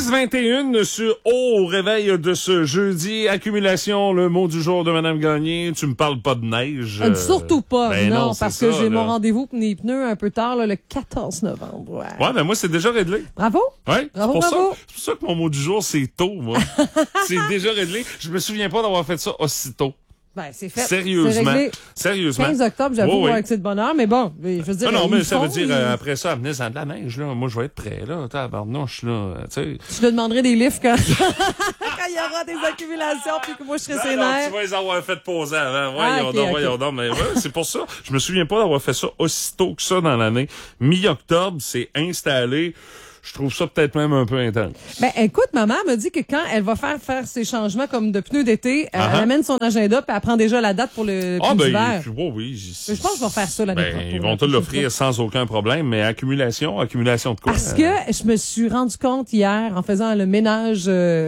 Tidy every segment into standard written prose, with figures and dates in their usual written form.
6h21 sur au réveil de ce jeudi. Accumulation, le mot du jour de Mme Gagné. Tu me parles pas de neige. Surtout pas, ben non, parce que j'ai là. mon rendez-vous pour les pneus un peu tard, là, le 14 novembre. Ouais, ben moi, c'est déjà réglé. Bravo. Ouais, Bravo. c'est pour ça que mon mot du jour, c'est tôt, moi. C'est déjà réglé. Je me souviens pas d'avoir fait ça aussitôt. Ben, c'est fait. Sérieusement. C'est réglé. Sérieusement. 15 octobre, j'avoue, Oui. avec de bonheur, mais bon, je veux dire. non, mais ils ça veut font, dire, après ça, amener de la neige, là. Moi, je vais être prêt, là. Tabarnouche, là. Tu sais. Je te demanderai des livres quand il y aura des accumulations, puis que moi, je serai ses nerfs. Tu vas les avoir fait poser avant. Voyons donc. Mais ouais, c'est pour ça. Je me souviens pas d'avoir fait ça aussitôt que ça dans l'année. Mi-octobre, c'est installé. Je trouve ça peut-être même un peu intense. Ben, écoute, maman me dit que quand elle va faire ses changements comme de pneus d'été, elle amène son agenda puis elle prend déjà la date pour le pneu d'hiver. Oui. Je pense qu'on va faire ça l'année prochaine. Ils vont te l'offrir sans aucun problème, mais accumulation de quoi? Parce que je me suis rendu compte hier, en faisant le ménage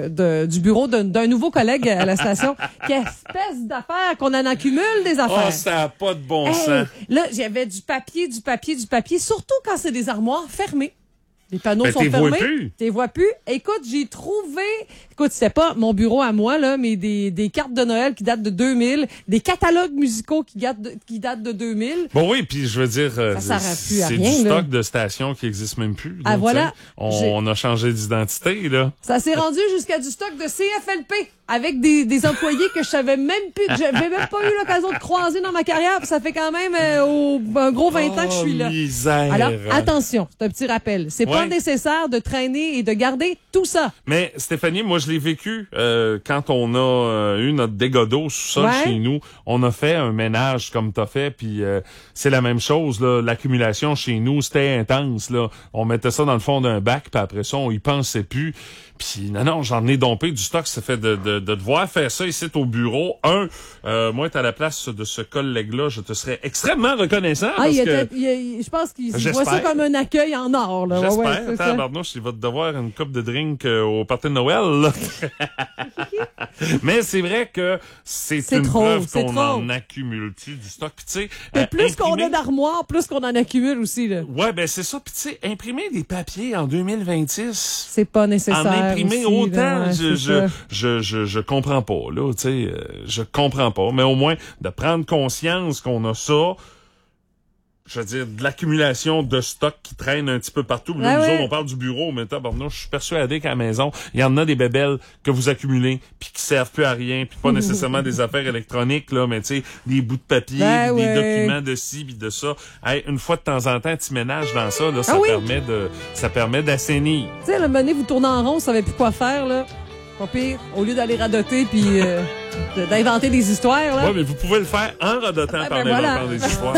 du bureau d'un nouveau collègue à la station, qu'espèce d'affaires qu'on en accumule des affaires. Oh, ça n'a pas de bon sens. Là, j'avais du papier, surtout quand c'est des armoires fermées. Les panneaux sont fermés. T'es vois plus. Écoute, j'ai trouvé... Écoute, c'était pas mon bureau à moi, là, mais des cartes de Noël qui datent de 2000, des catalogues musicaux qui datent de 2000. Bon, oui, puis je veux dire, c'est du stock de stations qui existe même plus. Donc, voilà. On a changé d'identité, là. Ça s'est rendu jusqu'à du stock de CFLP avec des employés que je savais même plus, que j'avais même pas eu l'occasion de croiser dans ma carrière. Puis ça fait quand même un gros 20 ans que je suis là. Misère. Alors, attention, c'est un petit rappel. C'est pas nécessaire de traîner et de garder tout ça. Mais Stéphanie, moi, je l'ai vécu quand on a eu notre dégât d'eau sous-sol chez nous. On a fait un ménage comme t'as fait, puis c'est la même chose, là. L'accumulation chez nous, c'était intense, là. On mettait ça dans le fond d'un bac, puis après ça, on y pensait plus. Puis non, j'en ai dompé du stock. Ça fait de devoir faire ça ici au bureau. Moi, t'es à la place de ce collègue-là, je te serais extrêmement reconnaissant. Je pense qu'il voit ça comme un accueil en or. Là. J'espère. Tabarnouche, il va te devoir une coupe de drink au party de Noël. Là. Mais c'est vrai que c'est une preuve qu'on en accumule-tu du stock. Puis tu sais, plus qu'on a d'armoires, plus qu'on en accumule aussi. Là. Ouais, ben c'est ça. Puis tu sais, imprimer des papiers en 2026... C'est pas nécessaire. Imprimer aussi, autant, là, je comprends pas, là, tu sais, je comprends pas. Mais au moins, de prendre conscience qu'on a ça, je veux dire, de l'accumulation de stock qui traîne un petit peu partout. Là, nous autres, on parle du bureau, mais tabarnouche, je suis persuadé qu'à la maison, il y en a des bébelles que vous accumulez, puis qui servent plus à rien, puis pas nécessairement des affaires électroniques, là, mais tu sais, des bouts de papier, des documents de ci, puis de ça. Hey, une fois de temps en temps, tu ménages dans ça, là, ça permet d'assainir. Tu sais, le moment donné, vous tournez en rond, vous savez plus quoi faire, là. Pas pire, au lieu d'aller radoter puis d'inventer des histoires, là. Ouais, mais vous pouvez le faire en radotant par l'inventant des histoires.